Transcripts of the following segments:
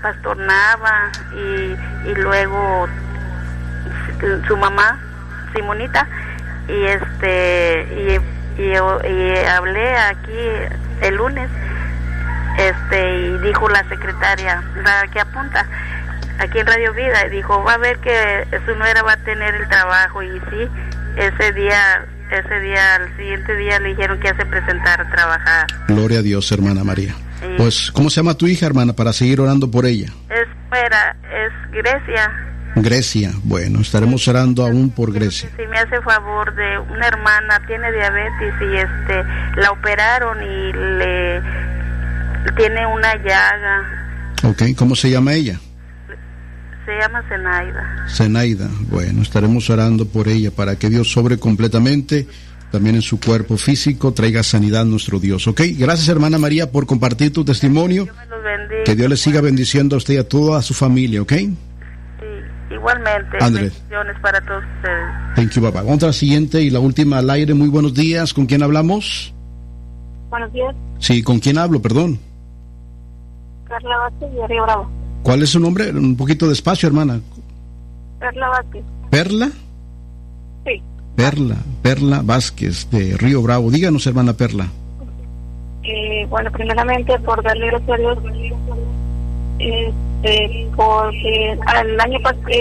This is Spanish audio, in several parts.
Pastor Nava y luego su mamá Simonita y hablé aquí el lunes y dijo la secretaria, la que apunta aquí en Radio Vida, dijo va a ver que su nuera va a tener el trabajo, y sí, ese día al siguiente día le dijeron que ya se presentara a trabajar. Gloria a Dios, hermana María. Sí. Pues, ¿cómo se llama tu hija, hermana, para seguir orando por ella? Es Grecia. Grecia, bueno, estaremos orando aún por Grecia. Si me hace favor, de una hermana, tiene diabetes y la operaron y tiene una llaga. Ok, ¿cómo se llama ella? Se llama Zenaida. Zenaida, bueno, estaremos orando por ella para que Dios sobre completamente, también en su cuerpo físico, traiga sanidad a nuestro Dios. Ok, gracias, hermana María, por compartir tu testimonio. Dios me los bendiga. Que Dios le siga bendiciendo a usted y a toda su familia, ¿ok? Sí, igualmente. Andrés. Bendiciones para todos ustedes. Thank you, papá. Vamos a la siguiente y la última al aire. Muy buenos días. ¿Con quién hablamos? Buenos días. Sí, ¿con quién hablo? Perdón. Perla Vázquez de Río Bravo. ¿Cuál es su nombre? Un poquito despacio, hermana. Perla Vázquez. ¿Perla? Sí. Perla Vázquez de Río Bravo. Díganos, hermana Perla. Bueno, primeramente por darle gracias a Dios, porque el año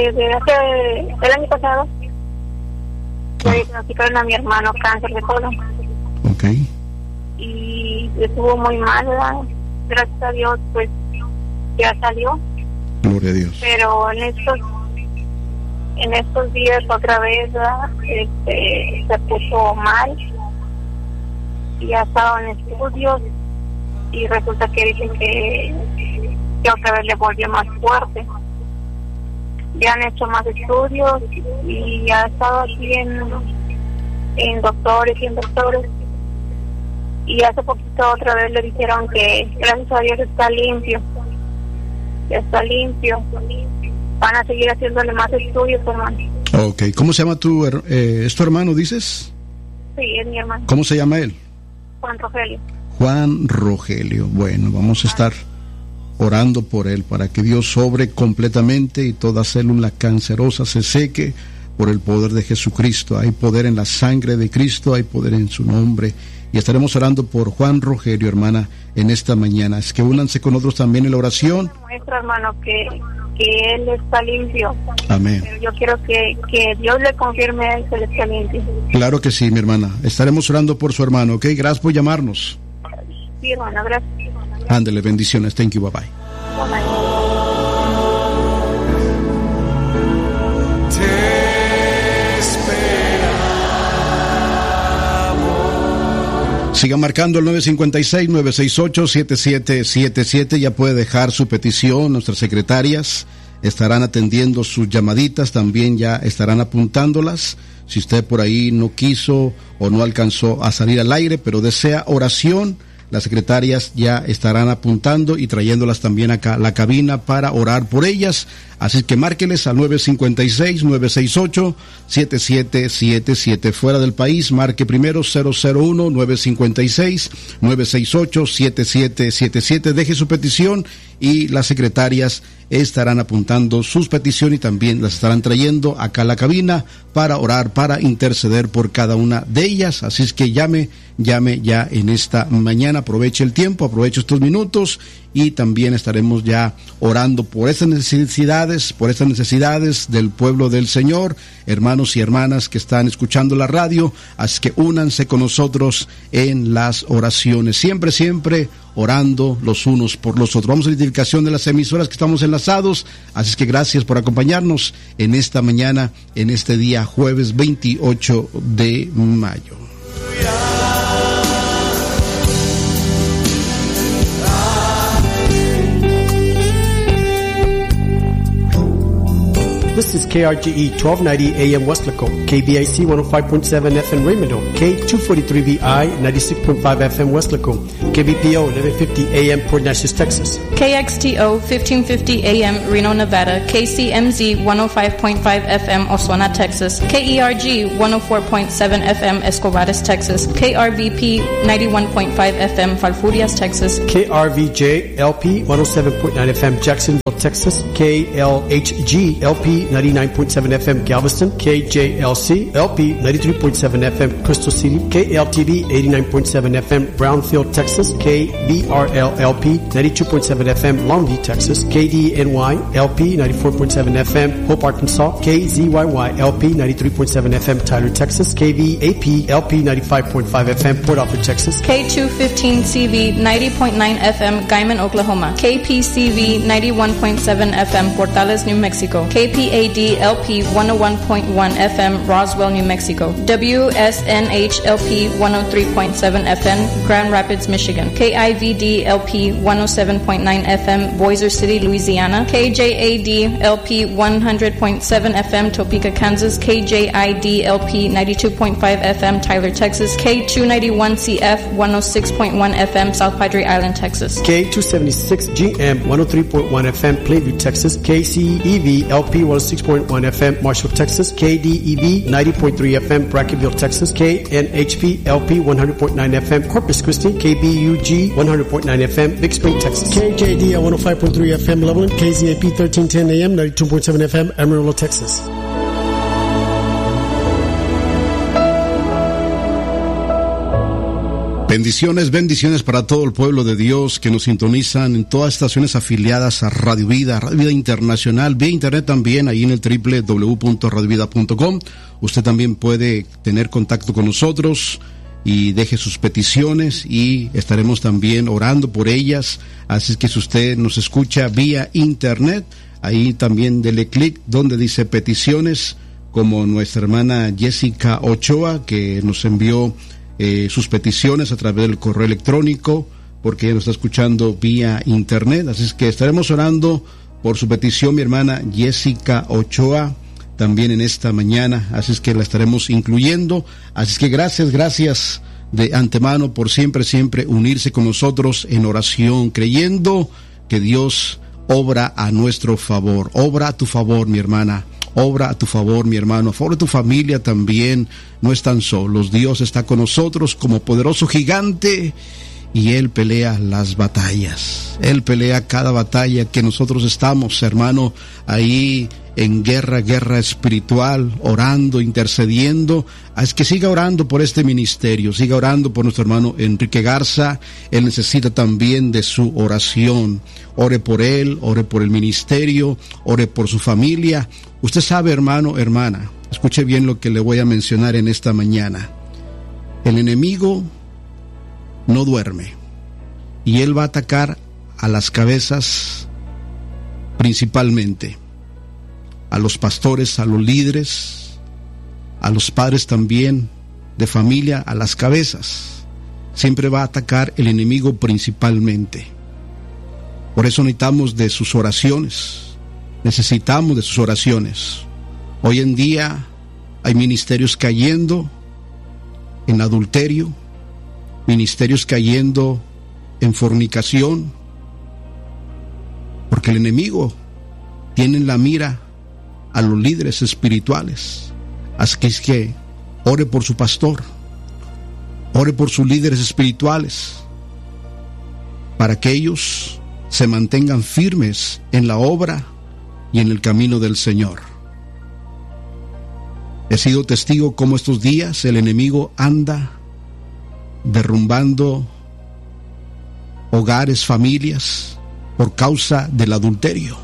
pasado le diagnosticaron a mi hermano cáncer de colon. Ok. Y estuvo muy mal, ¿verdad? Gracias a Dios, pues ya salió. Gloria a Dios. Pero en estos días otra vez se puso mal y ha estado en estudios y resulta que dicen que otra vez le volvió más fuerte. Ya han hecho más estudios y ha estado aquí en doctores y hace poquito otra vez le dijeron que gracias a Dios está limpio. Van a seguir haciéndole más estudios, hermano. Ok, ¿cómo se llama es tu hermano, dices? Sí, es mi hermano. ¿Cómo se llama él? Juan Rogelio. Juan Rogelio. Bueno, vamos a estar orando por él para que Dios sobre completamente y toda célula cancerosa se seque por el poder de Jesucristo. Hay poder en la sangre de Cristo, hay poder en su nombre. Y estaremos orando por Juan Rogelio, hermana, en esta mañana. Es que únanse con nosotros también en la oración. Nuestro hermano, que él está limpio. Amén. Pero yo quiero que Dios le confirme a él que él está limpio. Claro que sí, mi hermana. Estaremos orando por su hermano, ¿ok? Gracias por llamarnos. Sí, hermano, gracias. Ándele, bendiciones. Thank you, bye bye. Siga marcando el 956-968-7777. Ya puede dejar su petición. Nuestras secretarias estarán atendiendo sus llamaditas. También ya estarán apuntándolas. Si usted por ahí no quiso o no alcanzó a salir al aire, pero desea oración, las secretarias ya estarán apuntando y trayéndolas también acá a la cabina para orar por ellas. Así que márqueles al 956-968-7777. Fuera del país, marque primero 001-956-968-7777. Deje su petición y las secretarias estarán apuntando sus peticiones y también las estarán trayendo acá a la cabina para orar, para interceder por cada una de ellas. Así es que llame ya en esta mañana. Aproveche el tiempo, aproveche estos minutos y también estaremos ya orando por estas necesidades del pueblo del Señor, hermanos y hermanas que están escuchando la radio. Así que únanse con nosotros en las oraciones, siempre orando los unos por los otros. Vamos a la identificación de las emisoras que estamos enlazados, así es que gracias por acompañarnos en esta mañana, en este día jueves 28 de mayo. Pues This is KRGE 1290 AM Westlaco, KBIC 105.7 FM Raymond, K243VI 96.5 FM Westlaco, KBPO 1150 AM Port Neches, Texas. KXTO 1550 AM Reno, Nevada, KCMZ 105.5 FM Osuna, Texas, KERG 104.7 FM Escobares, Texas, KRVP 91.5 FM Falfurrias, Texas, KRVJ LP 107.9 FM Jacksonville, Texas, KLHG LP 99.7 FM Galveston, KJLC LP 93.7 FM Crystal City, KLTD 89.7 FM Brownfield, Texas, KBRL LP 92.7 FM Longview, Texas, KDNY LP 94.7 FM Hope, Arkansas, KZYY LP 93.7 FM Tyler, Texas, KVAP LP 95.5 FM Port Arthur, Texas, K215CV 90.9 FM Guyman, Oklahoma, KPCV 91.7 FM Portales, New Mexico, KPAD LP 101.1 FM Roswell, New Mexico, WSNH LP 103.7 FM Grand Rapids, Michigan, KIVD LP 107.9 FM Bossier City, Louisiana, KJAD LP 100.7 FM Topeka, Kansas, KJID LP 92.5 FM Tyler, Texas, K291CF 106.1 FM South Padre Island, Texas, K276GM 103.1 FM Plainview, Texas, KCEV LP 106.1 FM Marshall, Texas, KDEV 90.3 FM Brackenville, Texas, KNHP LP 100.9 FM Corpus Christi, KBUG 100.9 FM Big Spring, Texas, KJD 105.3 FM Loveland, KZAP 1310 AM 92.7 FM Amarillo, Texas. Bendiciones, bendiciones para todo el pueblo de Dios que nos sintonizan en todas estaciones afiliadas a Radio Vida Internacional, vía internet también, ahí en el www.radiovida.com. Usted también puede tener contacto con nosotros y deje sus peticiones y estaremos también orando por ellas. Así es que si usted nos escucha vía internet, ahí también dele clic donde dice peticiones, como nuestra hermana Jessica Ochoa, que nos envió sus peticiones a través del correo electrónico, porque ella nos está escuchando vía internet. Así es que estaremos orando por su petición, mi hermana Jessica Ochoa, también en esta mañana. Así es que la estaremos incluyendo. Así es que gracias de antemano por siempre unirse con nosotros en oración, creyendo que Dios obra a nuestro favor. Obra a tu favor, mi hermana. Obra a tu favor, mi hermano, a favor de tu familia también. No están solos, Dios está con nosotros como poderoso gigante y Él pelea las batallas. Él pelea cada batalla que nosotros estamos, hermano, ahí en guerra espiritual, orando, intercediendo. Es que siga orando por este ministerio, siga orando por nuestro hermano Enrique Garza. Él necesita también de su oración. Ore por él, ore por el ministerio, ore por su familia. Usted sabe, hermano, hermana, escuche bien lo que le voy a mencionar en esta mañana. El enemigo no duerme y él va a atacar a las cabezas principalmente, a los pastores, a los líderes, a los padres también de familia, a las cabezas. Siempre va a atacar el enemigo principalmente. Por eso necesitamos de sus oraciones. Necesitamos de sus oraciones. Hoy en día hay ministerios cayendo en adulterio, ministerios cayendo en fornicación, porque el enemigo tiene en la mira a los líderes espirituales. Así que es que ore por su pastor, ore por sus líderes espirituales, para que ellos se mantengan firmes en la obra y en el camino del Señor. He sido testigo cómo estos días el enemigo anda derrumbando hogares, familias, por causa del adulterio.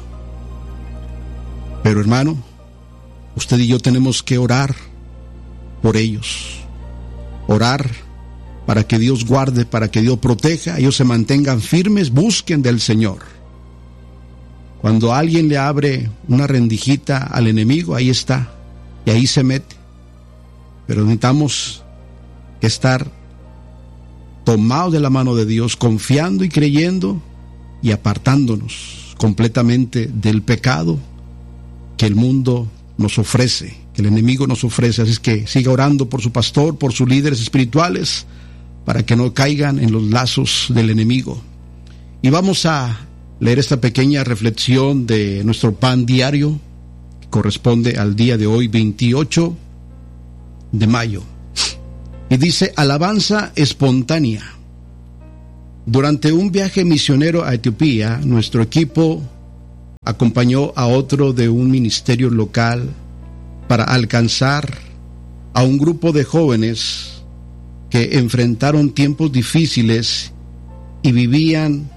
Pero hermano, usted y yo tenemos que orar por ellos. Orar para que Dios guarde, para que Dios proteja, ellos se mantengan firmes, busquen del Señor. Cuando alguien le abre una rendijita al enemigo, ahí está, y ahí se mete. Pero necesitamos estar tomados de la mano de Dios, confiando y creyendo y apartándonos completamente del pecado que el mundo nos ofrece, que el enemigo nos ofrece. Así es que siga orando por su pastor, por sus líderes espirituales, para que no caigan en los lazos del enemigo. Y vamos a leer esta pequeña reflexión de nuestro pan diario, que corresponde al día de hoy, 28 de mayo. Y dice: alabanza espontánea. Durante un viaje misionero a Etiopía, nuestro equipo acompañó a otro de un ministerio local para alcanzar a un grupo de jóvenes que enfrentaron tiempos difíciles y vivían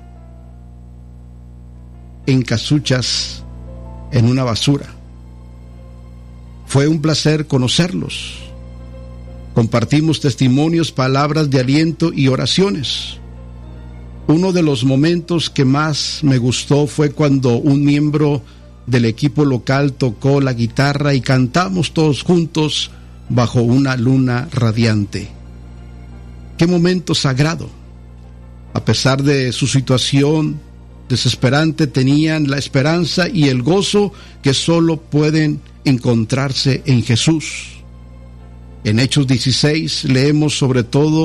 en casuchas en una basura. Fue un placer conocerlos. Compartimos testimonios, palabras de aliento y oraciones. Uno de los momentos que más me gustó fue cuando un miembro del equipo local tocó la guitarra y cantamos todos juntos bajo una luna radiante. ¡Qué momento sagrado! A pesar de su situación desesperante, tenían la esperanza y el gozo que solo pueden encontrarse en Jesús. En Hechos 16 leemos sobre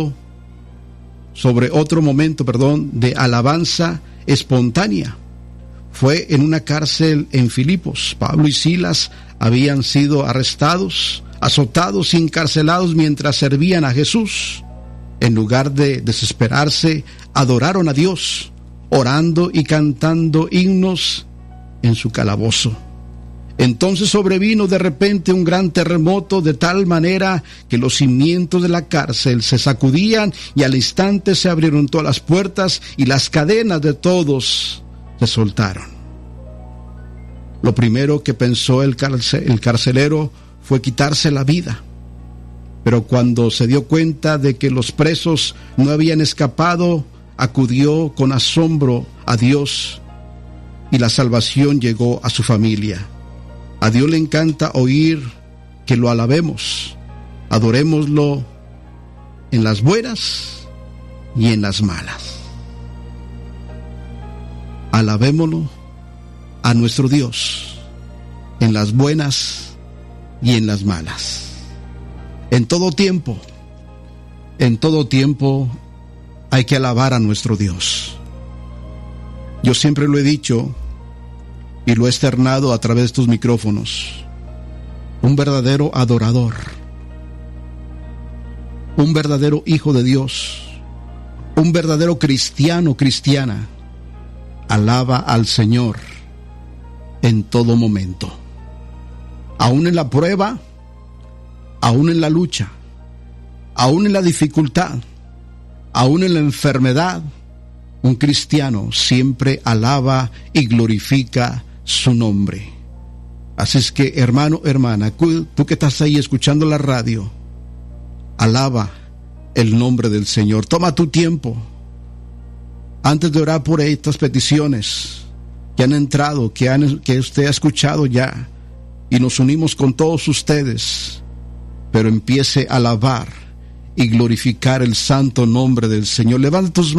otro momento de alabanza espontánea. Fue en una cárcel en Filipos. Pablo y Silas habían sido arrestados, azotados y encarcelados mientras servían a Jesús. En lugar de desesperarse, adoraron a Dios, orando y cantando himnos en su calabozo. Entonces sobrevino de repente un gran terremoto, de tal manera que los cimientos de la cárcel se sacudían y al instante se abrieron todas las puertas y las cadenas de todos se soltaron. Lo primero que pensó el carcelero fue quitarse la vida, pero cuando se dio cuenta de que los presos no habían escapado, acudió con asombro a Dios y la salvación llegó a su familia. A Dios le encanta oír que lo alabemos. Adorémoslo en las buenas y en las malas. Alabémoslo a nuestro Dios en las buenas y en las malas. En todo tiempo hay que alabar a nuestro Dios. Yo siempre lo he dicho y lo he externado a través de estos micrófonos. Un verdadero adorador, un verdadero hijo de Dios, un verdadero cristiana, alaba al Señor en todo momento. Aún en la prueba, aún en la lucha, aún en la dificultad, aún en la enfermedad, un cristiano siempre alaba y glorifica su nombre. Así es que, hermano, hermana, tú que estás ahí escuchando la radio, alaba el nombre del Señor. Toma tu tiempo antes de orar por estas peticiones que han entrado, que usted ha escuchado ya, y nos unimos con todos ustedes, pero empiece a alabar y glorificar el santo nombre del Señor. Levanta tus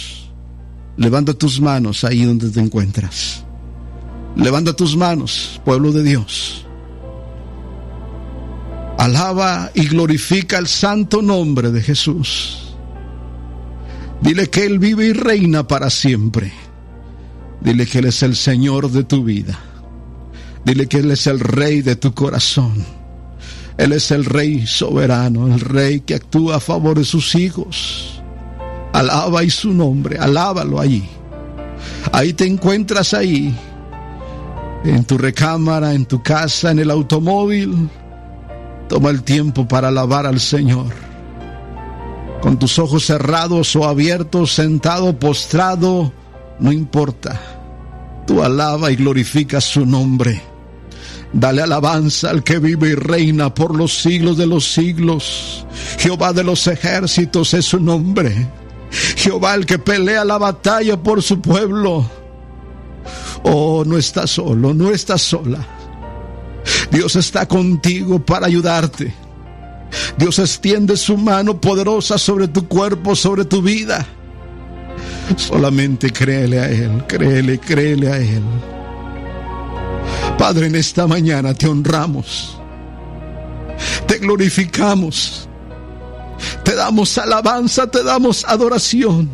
manos ahí donde te encuentras. Levanta tus manos, pueblo de Dios. Alaba y glorifica el santo nombre de Jesús. Dile que Él vive y reina para siempre. Dile que Él es el Señor de tu vida. Dile que Él es el Rey de tu corazón. Él es el Rey soberano, el Rey que actúa a favor de sus hijos. Alaba y su nombre, alábalo allí. Ahí te encuentras ahí, en tu recámara, en tu casa, en el automóvil. Toma el tiempo para alabar al Señor. Con tus ojos cerrados o abiertos, sentado, postrado, no importa. Tú alaba y glorifica su nombre. Dale alabanza al que vive y reina por los siglos de los siglos. Jehová de los ejércitos es su nombre. Jehová, el que pelea la batalla por su pueblo. Oh, no estás solo, no estás sola. Dios está contigo para ayudarte. Dios extiende su mano poderosa sobre tu cuerpo, sobre tu vida. Solamente créele a Él, créele a Él. Padre, en esta mañana te honramos, te glorificamos, te damos alabanza, te damos adoración,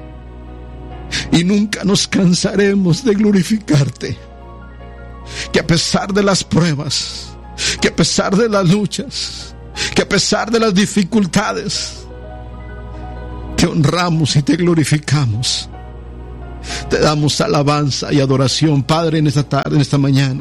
y nunca nos cansaremos de glorificarte. Que a pesar de las pruebas, que a pesar de las luchas, que a pesar de las dificultades, te honramos y te glorificamos. Te damos alabanza y adoración, Padre, en esta tarde, en esta mañana.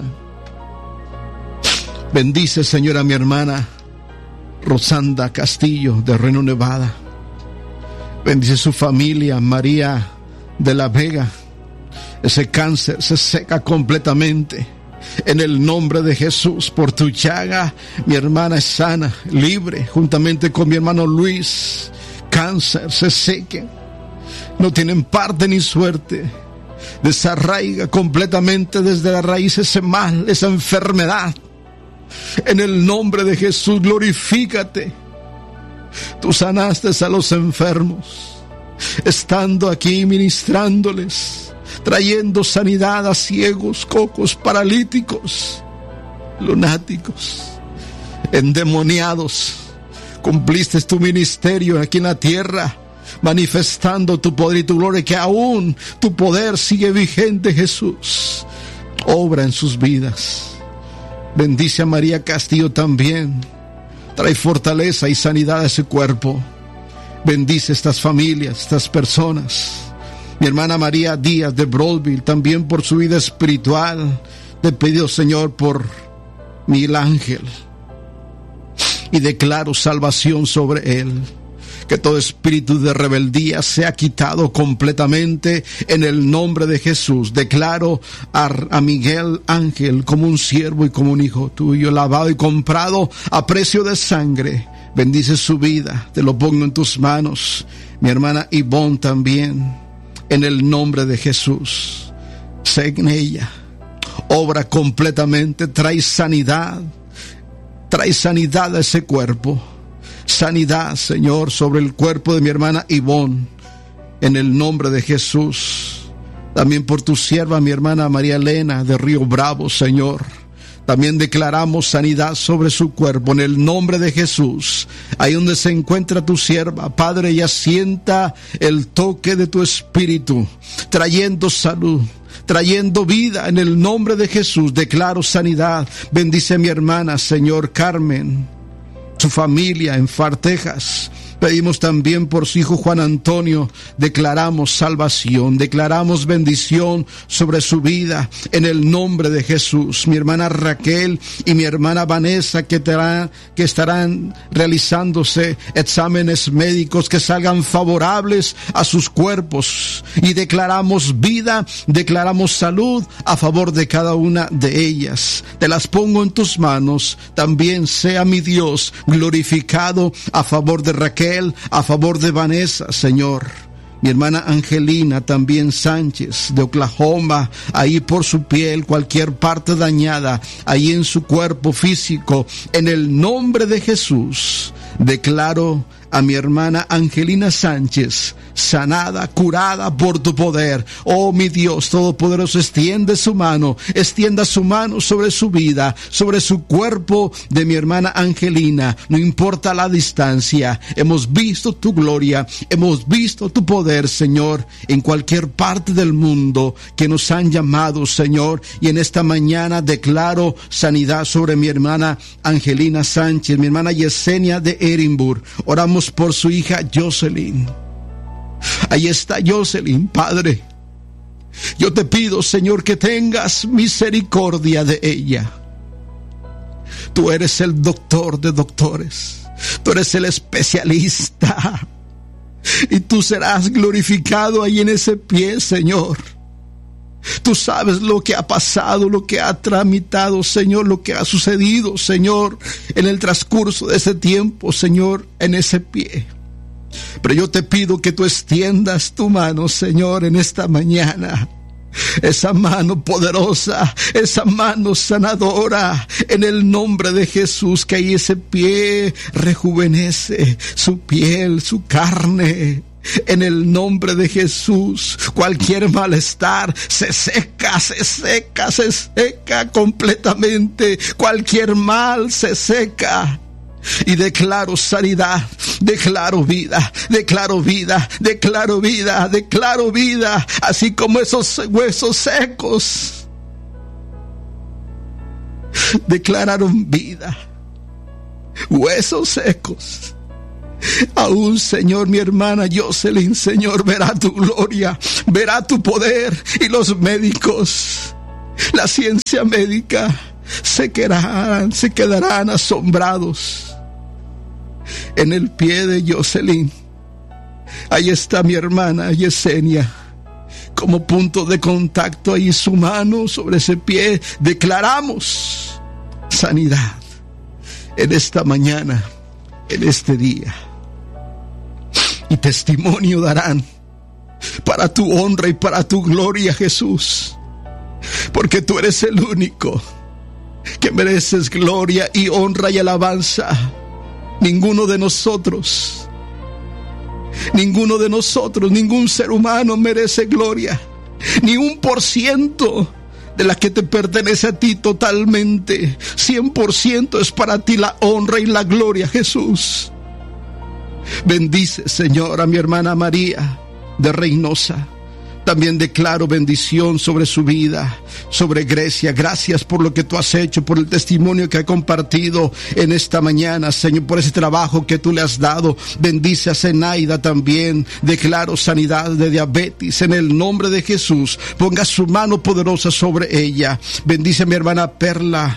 Bendice, Señor, a mi hermana Rosanda Castillo de Reno, Nevada. Bendice su familia, María de la Vega. Ese cáncer se seca completamente en el nombre de Jesús. Por tu llaga mi hermana es sana, libre, juntamente con mi hermano Luis. Cáncer se seque, no tienen parte ni suerte. Desarraiga completamente desde la raíz ese mal, esa enfermedad. En el nombre de Jesús, glorifícate. Tú sanaste a los enfermos, estando aquí ministrándoles, trayendo sanidad a ciegos, cocos, paralíticos, lunáticos, endemoniados. Cumpliste tu ministerio aquí en la tierra, manifestando tu poder y tu gloria, que aún tu poder sigue vigente, Jesús. Obra en sus vidas. Bendice a María Castillo también. Trae fortaleza y sanidad a ese cuerpo. Bendice estas familias, estas personas. Mi hermana María Díaz de Broadville, también por su vida espiritual. Te pido, Señor, por Miguel Ángel, y declaro salvación sobre él. Que todo espíritu de rebeldía sea quitado completamente en el nombre de Jesús. Declaro a Miguel Ángel como un siervo y como un hijo tuyo, lavado y comprado a precio de sangre. Bendice su vida, te lo pongo en tus manos. Mi hermana Ivonne también, en el nombre de Jesús. Sé en ella, obra completamente, trae sanidad a ese cuerpo. Sanidad, Señor, sobre el cuerpo de mi hermana Ivonne, en el nombre de Jesús. También por tu sierva, mi hermana María Elena de Río Bravo, Señor. También declaramos sanidad sobre su cuerpo en el nombre de Jesús. Ahí donde se encuentra tu sierva, Padre, ella sienta el toque de tu espíritu, trayendo salud, trayendo vida en el nombre de Jesús. Declaro sanidad. Bendice a mi hermana, Señor, Carmen, su familia en Far, Texas. Pedimos también por su hijo Juan Antonio. Declaramos salvación, declaramos bendición sobre su vida en el nombre de Jesús. Mi hermana Raquel y mi hermana Vanessa que estarán realizándose exámenes médicos que salgan favorables a sus cuerpos, y declaramos vida, declaramos salud a favor de cada una de ellas. Te las pongo en tus manos. También sea mi Dios glorificado a favor de Raquel, a favor de Vanessa, Señor. Mi hermana Angelina también Sánchez de Oklahoma, ahí por su piel, cualquier parte dañada, ahí en su cuerpo físico, en el nombre de Jesús, declaro a mi hermana Angelina Sánchez sanada, curada por tu poder. Oh, mi Dios todopoderoso, extienda su mano sobre su vida, sobre su cuerpo de mi hermana Angelina. No importa la distancia, hemos visto tu gloria, hemos visto tu poder, Señor, en cualquier parte del mundo que nos han llamado, Señor. Y en esta mañana declaro sanidad sobre mi hermana Angelina Sánchez, mi hermana Yesenia de Edimburgo. Oramos por su hija Jocelyn. Ahí está Jocelyn, Padre. Yo te pido, Señor, que tengas misericordia de ella. Tú eres el doctor de doctores. Tú eres el especialista. Y tú serás glorificado ahí en ese pie, Señor. Tú sabes lo que ha pasado, lo que ha tramitado, Señor, lo que ha sucedido, Señor, en el transcurso de ese tiempo, Señor, en ese pie. Pero yo te pido que tú extiendas tu mano, Señor, en esta mañana. Esa mano poderosa, esa mano sanadora, en el nombre de Jesús, que ahí ese pie rejuvenece su piel, su carne. En el nombre de Jesús, cualquier malestar se seca completamente. Cualquier mal se seca. Y declaro sanidad, declaro vida, declaro vida, declaro vida, declaro vida, así como esos huesos secos declararon vida. Huesos secos. Aún, Señor, mi hermana Jocelyn, Señor, verá tu gloria, verá tu poder, y los médicos, la ciencia médica, se quedarán asombrados. En el pie de Jocelyn, ahí está mi hermana Yesenia, como punto de contacto, ahí su mano sobre ese pie. Declaramos sanidad en esta mañana, en este día. Y testimonio darán para tu honra y para tu gloria, Jesús, porque tú eres el único que mereces gloria y honra y alabanza. Ninguno de nosotros, ningún ser humano merece gloria, ni 1% de la que te pertenece a ti totalmente. 100% es para ti la honra y la gloria, Jesús. Bendice, Señor, a mi hermana María de Reynosa. También declaro bendición sobre su vida, sobre Grecia. Gracias por lo que tú has hecho, por el testimonio que ha compartido en esta mañana, Señor, por ese trabajo que tú le has dado. Bendice a Zenaida también. Declaro sanidad de diabetes en el nombre de Jesús. Ponga su mano poderosa sobre ella. Bendice a mi hermana Perla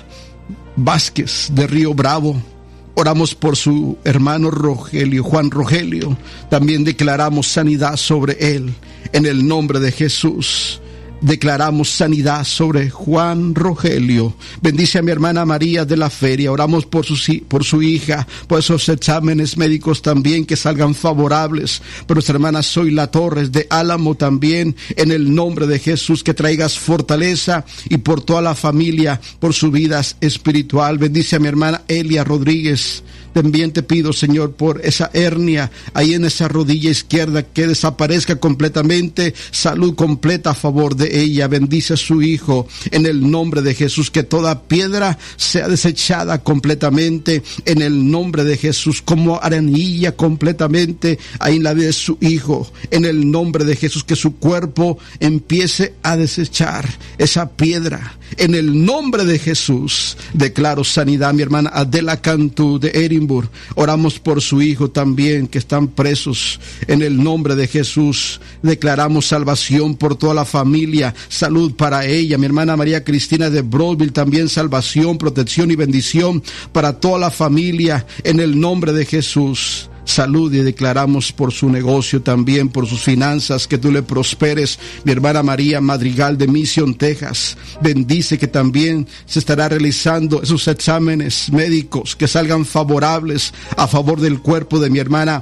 Vázquez de Río Bravo. Oramos por su hermano Rogelio, Juan Rogelio. También declaramos sanidad sobre él. En el nombre de Jesús, declaramos sanidad sobre Juan Rogelio. Bendice a mi hermana María de la Feria. Oramos por su hija, por esos exámenes médicos también que salgan favorables. Por nuestra hermana Zoila Torres de Álamo también. En el nombre de Jesús, que traigas fortaleza, y por toda la familia, por su vida espiritual. Bendice a mi hermana Elia Rodríguez. También te pido, Señor, por esa hernia ahí en esa rodilla izquierda, que desaparezca completamente. Salud completa a favor de ella. Bendice a su hijo en el nombre de Jesús. Que toda piedra sea desechada completamente en el nombre de Jesús, como arenilla completamente ahí en la vida de su hijo. En el nombre de Jesús, que su cuerpo empiece a desechar esa piedra. En el nombre de Jesús, declaro sanidad. Mi hermana Adela Cantú de Edimburgo. Oramos por su hijo también, que están presos. En el nombre de Jesús, declaramos salvación por toda la familia. Salud para ella. Mi hermana María Cristina de Broadville, también salvación, protección y bendición para toda la familia. En el nombre de Jesús. Salud, y declaramos por su negocio también, por sus finanzas, que tú le prosperes. Mi hermana María Madrigal de Mission, Texas, bendice que también se estará realizando esos exámenes médicos que salgan favorables a favor del cuerpo de mi hermana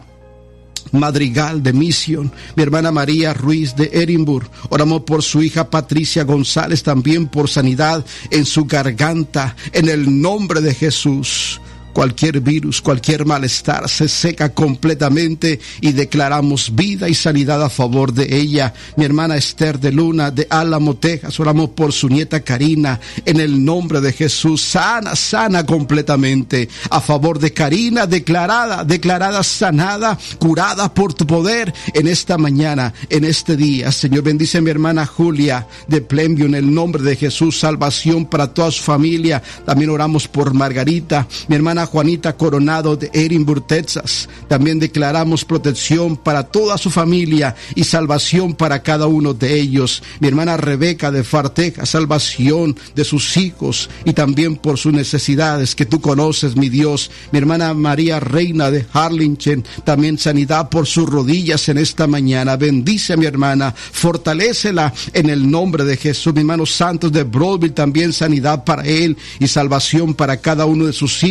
Madrigal de Mission. Mi hermana María Ruiz de Edimburgo. Oramos por su hija Patricia González, también por sanidad en su garganta. En el nombre de Jesús, cualquier virus, cualquier malestar se seca completamente, y declaramos vida y sanidad a favor de ella. Mi hermana Esther de Luna de Álamo, Texas. Oramos por su nieta Karina. En el nombre de Jesús, sana completamente a favor de Karina. Declarada sanada, curada por tu poder en esta mañana, en este día. Señor, bendice a mi hermana Julia de Plemview. En el nombre de Jesús, salvación para toda su familia. También oramos por Margarita, mi hermana Juanita Coronado de Edimburgo, Texas. También declaramos protección para toda su familia y salvación para cada uno de ellos. Mi hermana Rebeca de Far, Texas, salvación de sus hijos y también por sus necesidades que tú conoces, mi Dios. Mi hermana María Reina de Harlingen, también sanidad por sus rodillas en esta mañana. Bendice a mi hermana, fortalécela en el nombre de Jesús. Mi hermano Santos de Broadville, también sanidad para él y salvación para cada uno de sus hijos, donde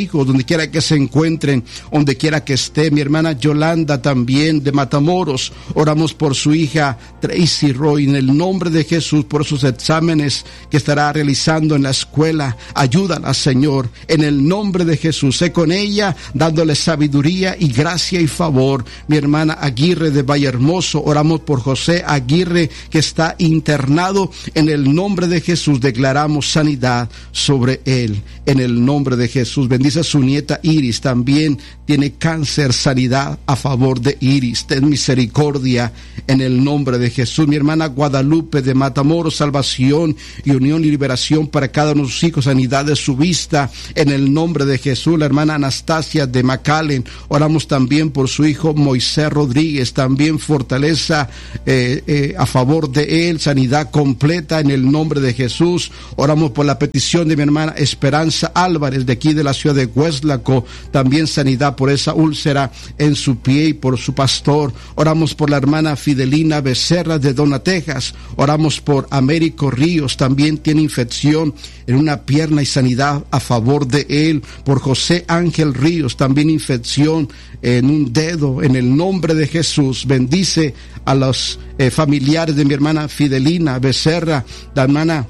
donde quiera que se encuentren, donde quiera que esté. Mi hermana Yolanda también de Matamoros, oramos por su hija Tracy Roy, en el nombre de Jesús, por sus exámenes que estará realizando en la escuela. Ayúdala, Señor, en el nombre de Jesús. Sé con ella, dándole sabiduría y gracia y favor. Mi hermana Aguirre de Vallehermoso, oramos por José Aguirre, que está internado. En el nombre de Jesús declaramos sanidad sobre él, en el nombre de Jesús. Bendice a su nieta Iris, también tiene cáncer. Sanidad a favor de Iris, ten misericordia en el nombre de Jesús. Mi hermana Guadalupe de Matamoros, salvación y unión y liberación para cada uno de sus hijos, sanidad de su vista en el nombre de Jesús. La hermana Anastasia de McAllen, oramos también por su hijo Moisés Rodríguez, también fortaleza a favor de él, sanidad completa en el nombre de Jesús. Oramos por la petición de mi hermana Esperanza Álvarez de aquí de la ciudad de Hueslaco, también sanidad por esa úlcera en su pie y por su pastor. Oramos por la hermana Fidelina Becerra de Dona, Texas. Oramos por Américo Ríos, también tiene infección en una pierna y sanidad a favor de él. Por José Ángel Ríos, también infección en un dedo, en el nombre de Jesús. Bendice a los familiares de mi hermana Fidelina Becerra, la hermana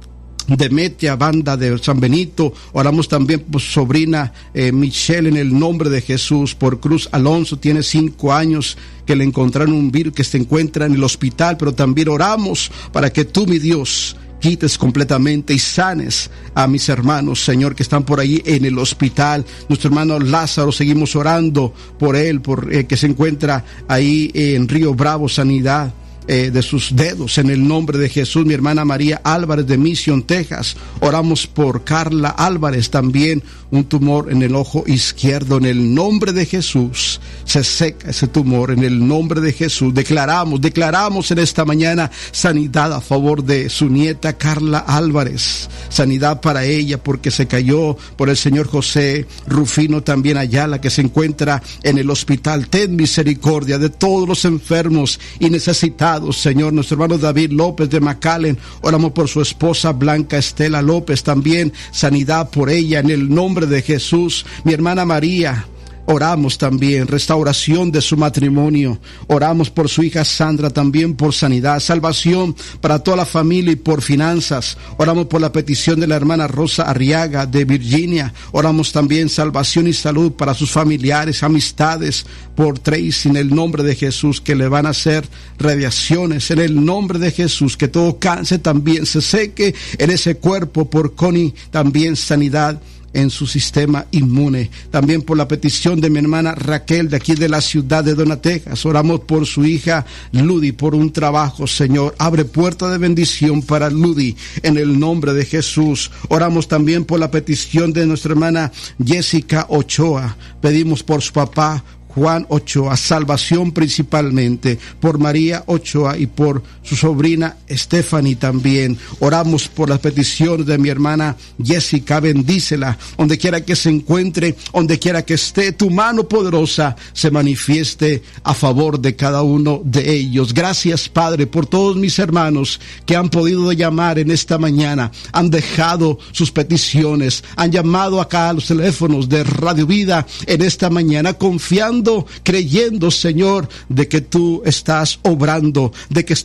Demetria Banda de San Benito. Oramos también por su sobrina Michelle, en el nombre de Jesús. Por Cruz Alonso, tiene 5 años que le encontraron un virus, que se encuentra en el hospital, pero también oramos para que tú, mi Dios, quites completamente y sanes a mis hermanos, Señor, que están por ahí en el hospital. Nuestro hermano Lázaro, seguimos orando por él, que se encuentra ahí en Río Bravo, sanidad de sus dedos en el nombre de Jesús. Mi hermana María Álvarez de Mission, Texas, oramos por Carla Álvarez, también un tumor en el ojo izquierdo. En el nombre de Jesús se seca ese tumor, en el nombre de Jesús. Declaramos en esta mañana sanidad a favor de su nieta Carla Álvarez, sanidad para ella porque se cayó. Por el señor José Rufino también Ayala, que se encuentra en el hospital. Ten misericordia de todos los enfermos y necesitados, Señor. Nuestro hermano David López de McAllen, oramos por su esposa Blanca Estela López, también sanidad por ella en el nombre de Jesús. Mi hermana María, oramos también restauración de su matrimonio. Oramos por su hija Sandra, también por sanidad, salvación para toda la familia y por finanzas. Oramos por la petición de la hermana Rosa Arriaga de Virginia. Oramos también salvación y salud para sus familiares, amistades. Por Tracy, en el nombre de Jesús, que le van a hacer radiaciones. En el nombre de Jesús, que todo cáncer también se seque en ese cuerpo. Por Connie, también sanidad en su sistema inmune. También por la petición de mi hermana Raquel de aquí de la ciudad de Dona, Texas. Oramos por su hija Ludi, por un trabajo, Señor. Abre puerta de bendición para Ludi en el nombre de Jesús. Oramos también por la petición de nuestra hermana Jessica Ochoa. Pedimos por su papá Juan Ochoa, salvación principalmente, por María Ochoa y por su sobrina Stephanie también. Oramos por las peticiones de mi hermana Jessica, bendícela, donde quiera que se encuentre, donde quiera que esté, tu mano poderosa se manifieste a favor de cada uno de ellos. Gracias, Padre, por todos mis hermanos que han podido llamar en esta mañana, han dejado sus peticiones, han llamado acá a los teléfonos de Radio Vida en esta mañana, confiando, creyendo, Señor, de que tú estás obrando, de que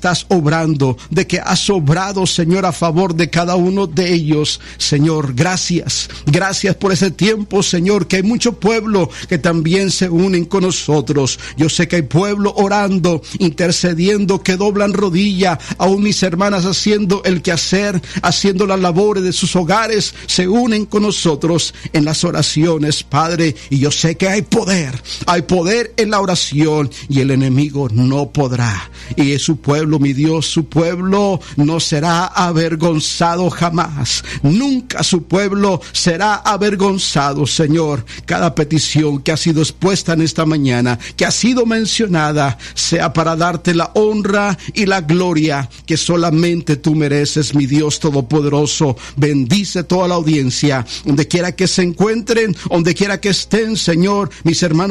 has obrado, Señor, a favor de cada uno de ellos. Señor, gracias por ese tiempo, Señor, que hay mucho pueblo que también se unen con nosotros. Yo sé que hay pueblo orando, intercediendo, que doblan rodilla, aún mis hermanas haciendo el quehacer, haciendo las labores de sus hogares, se unen con nosotros en las oraciones, Padre, y yo sé que hay poder en la oración y el enemigo no podrá. Y es su pueblo, mi Dios, su pueblo no será avergonzado jamás. Nunca su pueblo será avergonzado, Señor. Cada petición que ha sido expuesta en esta mañana, que ha sido mencionada, sea para darte la honra y la gloria que solamente tú mereces, mi Dios todopoderoso. Bendice toda la audiencia, donde quiera que se encuentren, donde quiera que estén, Señor, mis hermanos que se encuentran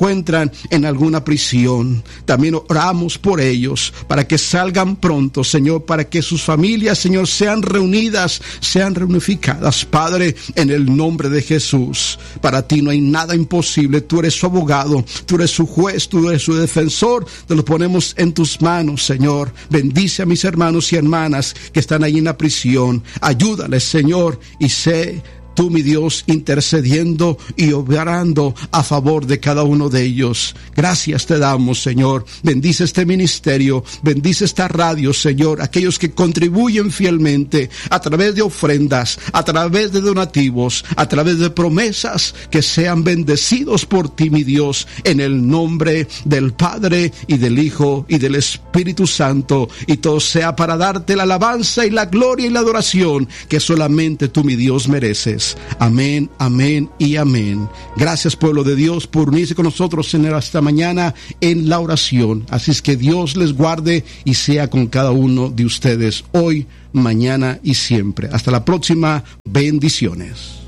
encuentran en alguna prisión. También oramos por ellos para que salgan pronto, Señor, para que sus familias, Señor, sean reunidas, sean reunificadas, Padre, en el nombre de Jesús. Para ti no hay nada imposible. Tú eres su abogado, tú eres su juez, tú eres su defensor. Te lo ponemos en tus manos, Señor. Bendice a mis hermanos y hermanas que están ahí en la prisión. Ayúdales, Señor, y sé tú, mi Dios, intercediendo y obrando a favor de cada uno de ellos. Gracias te damos, Señor. Bendice este ministerio, bendice esta radio, Señor. Aquellos que contribuyen fielmente a través de ofrendas, a través de donativos, a través de promesas, que sean bendecidos por ti, mi Dios, en el nombre del Padre y del Hijo y del Espíritu Santo. Y todo sea para darte la alabanza y la gloria y la adoración que solamente tú, mi Dios, mereces. Amén, amén y amén. Gracias, pueblo de Dios, por unirse con nosotros en esta mañana en la oración. Así es que Dios les guarde y sea con cada uno de ustedes hoy, mañana y siempre. Hasta la próxima. Bendiciones.